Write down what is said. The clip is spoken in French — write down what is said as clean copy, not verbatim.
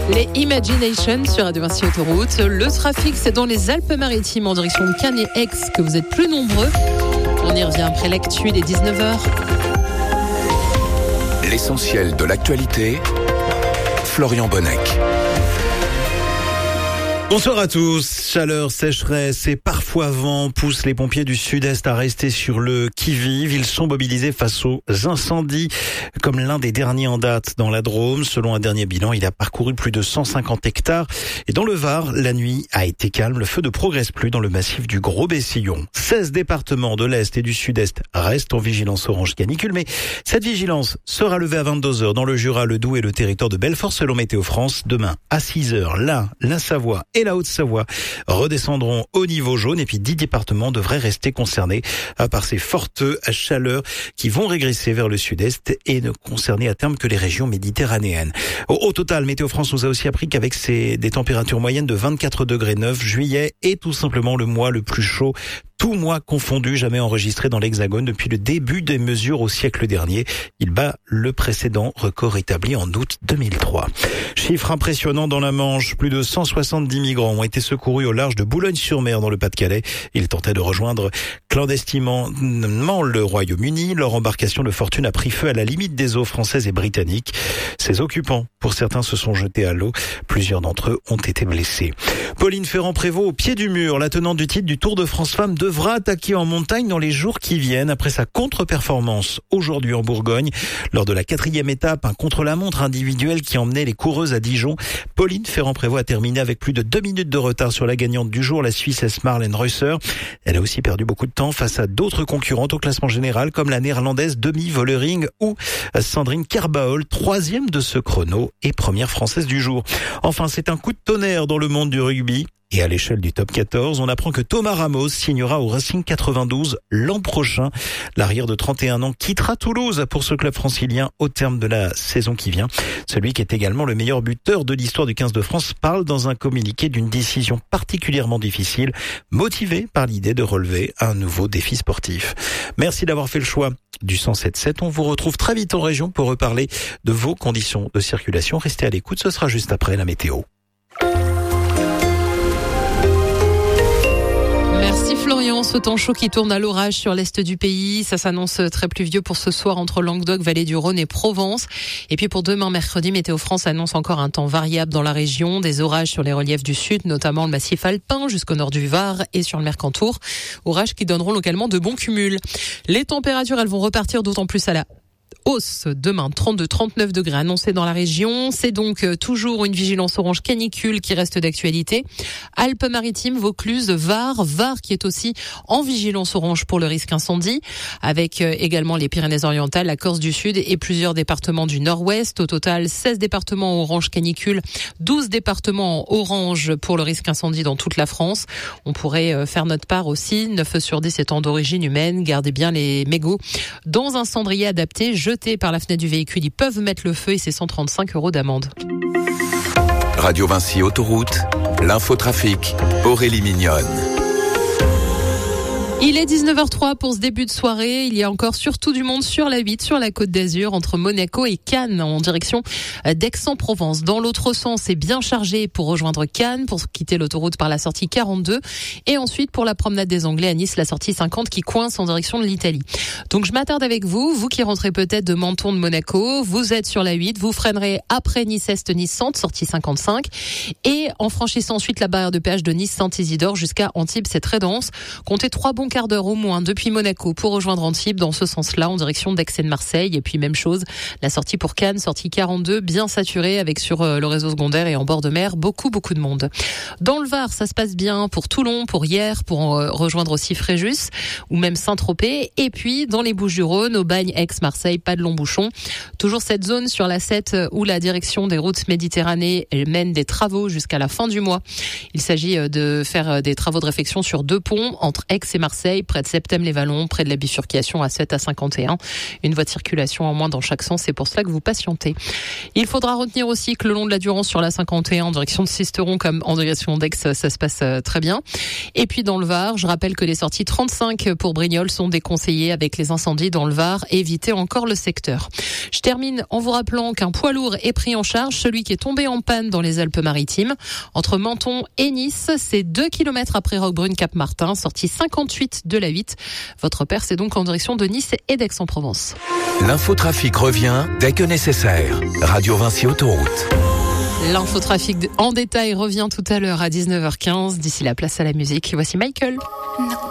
Les Imagination sur Radio Vinci Autoroute. Le trafic, c'est dans les Alpes-Maritimes en direction de Cannes et Aix que vous êtes plus nombreux. On y revient après l'actu des 19h. L'essentiel de l'actualité, Florian Bonnec. Bonsoir à tous. Chaleur, sécheresse et parfois vent poussent les pompiers du sud-est à rester sur le qui-vive. Ils sont mobilisés face aux incendies, comme l'un des derniers en date dans la Drôme. Selon un dernier bilan, il a parcouru plus de 150 hectares. Et dans le Var, la nuit a été calme. Le feu ne progresse plus dans le massif du Gros-Bessillon. 16 départements de l'Est et du Sud-Est restent en vigilance orange canicule. Mais cette vigilance sera levée à 22h dans le Jura, le Doubs et le territoire de Belfort selon Météo France. Demain, à 6h, l'Ain, la Savoie et la Haute-Savoie redescendront au niveau jaune et puis 10 départements devraient rester concernés par ces fortes chaleurs qui vont régresser vers le sud-est et ne concerner à terme que les régions méditerranéennes. Au total, Météo France nous a aussi appris qu'avec des températures moyennes de 24 degrés 9, juillet est tout simplement le mois le plus chaud, tout mois confondu, jamais enregistré dans l'Hexagone depuis le début des mesures au siècle dernier. Il bat le précédent record établi en août 2003. Chiffre impressionnant dans la Manche, plus de 170 migrants ont été secourus au large de Boulogne-sur-Mer dans le Pas-de-Calais. Ils tentaient de rejoindre clandestinement le Royaume-Uni. Leur embarcation de fortune a pris feu à la limite des eaux françaises et britanniques. Ces occupants, pour certains, se sont jetés à l'eau. Plusieurs d'entre eux ont été blessés. Pauline Ferrand-Prévot au pied du mur. La tenante du titre du Tour de France Femmes devra attaquer en montagne dans les jours qui viennent après sa contre-performance aujourd'hui en Bourgogne. Lors de la 4e étape, un contre-la-montre individuel qui emmenait les coureuses à Dijon. Pauline Ferrand-Prévot a terminé avec plus de 2 minutes de retard sur la gagnante du jour, la Suissesse Marlène Reusser. Elle a aussi perdu beaucoup de temps face à d'autres concurrentes au classement général comme la néerlandaise Demi Vollering ou Sandrine Kerbaol, 3e de ce chrono et première française du jour. Enfin, c'est un coup de tonnerre dans le monde du rugby. Et à l'échelle du top 14, on apprend que Thomas Ramos signera au Racing 92 l'an prochain. L'arrière de 31 ans quittera Toulouse pour ce club francilien au terme de la saison qui vient. Celui qui est également le meilleur buteur de l'histoire du 15 de France parle dans un communiqué d'une décision particulièrement difficile, motivé par l'idée de relever un nouveau défi sportif. Merci d'avoir fait le choix du 107.7. On vous retrouve très vite en région pour reparler de vos conditions de circulation. Restez à l'écoute, ce sera juste après la météo. Merci Florian, ce temps chaud qui tourne à l'orage sur l'est du pays. Ça s'annonce très pluvieux pour ce soir entre Languedoc, Vallée du Rhône et Provence. Et puis pour demain mercredi, Météo France annonce encore un temps variable dans la région. Des orages sur les reliefs du sud, notamment le massif alpin jusqu'au nord du Var et sur le Mercantour. Orages qui donneront localement de bons cumuls. Les températures, elles vont repartir d'autant plus à la hausse. Demain, 32-39 degrés annoncés dans la région. C'est donc toujours une vigilance orange canicule qui reste d'actualité. Alpes-Maritimes, Vaucluse, Var qui est aussi en vigilance orange pour le risque incendie, avec également les Pyrénées-Orientales, la Corse du Sud et plusieurs départements du Nord-Ouest. Au total, 16 départements orange canicule, 12 départements orange pour le risque incendie dans toute la France. On pourrait faire notre part aussi. 9 sur 10 étant d'origine humaine. Gardez bien les mégots dans un cendrier adapté, jetés par la fenêtre du véhicule. Ils peuvent mettre le feu et c'est 135 € d'amende. Radio Vinci Autoroute, l'infotrafic, Aurélie Mignonne. Il est 19h03 pour ce début de soirée. Il y a encore surtout du monde sur la 8, sur la Côte d'Azur, entre Monaco et Cannes, en direction d'Aix-en-Provence. Dans l'autre sens, c'est bien chargé pour rejoindre Cannes, pour quitter l'autoroute par la sortie 42. Et ensuite, pour la promenade des Anglais à Nice, la sortie 50 qui coince en direction de l'Italie. Donc, je m'attarde avec vous qui rentrez peut-être de Menton de Monaco. Vous êtes sur la 8, vous freinerez après Nice-Est, Nice-Centre, sortie 55. Et en franchissant ensuite la barrière de péage de Nice-Saint-Isidore jusqu'à Antibes, c'est très dense. Comptez 3 bons quart d'heure au moins depuis Monaco pour rejoindre Antibes dans ce sens-là en direction d'Aix et de Marseille. Et puis même chose, la sortie pour Cannes, sortie 42, bien saturée avec sur le réseau secondaire et en bord de mer beaucoup de monde. Dans le Var, ça se passe bien pour Toulon, pour Hyères, pour rejoindre aussi Fréjus ou même Saint-Tropez. Et puis dans les Bouches-du-Rhône, au Bagne, Aix, Marseille, pas de long bouchon. Toujours cette zone sur la 7 où la direction des routes Méditerranée mène des travaux jusqu'à la fin du mois. Il s'agit de faire des travaux de réfection sur 2 ponts entre Aix et Marseille Marseille, près de Septem-les-Vallons, près de la bifurcation A7 à 51. Une voie de circulation en moins dans chaque sens, c'est pour cela que vous patientez. Il faudra retenir aussi que le long de la Durance sur la 51 en direction de Sisteron comme en direction d'Aix, ça se passe très bien. Et puis dans le Var, je rappelle que les sorties 35 pour Brignoles sont déconseillées avec les incendies dans le Var. Évitez encore le secteur. Je termine en vous rappelant qu'un poids lourd est pris en charge, celui qui est tombé en panne dans les Alpes-Maritimes. Entre Menton et Nice, c'est 2 km après Roquebrune-Cap-Martin, sortie 58 de la 8. Votre père, c'est donc en direction de Nice et d'Aix-en-Provence. L'infotrafic revient dès que nécessaire. Radio Vinci Autoroute. L'infotrafic en détail revient tout à l'heure à 19h15. D'ici la place à la musique, voici Michael.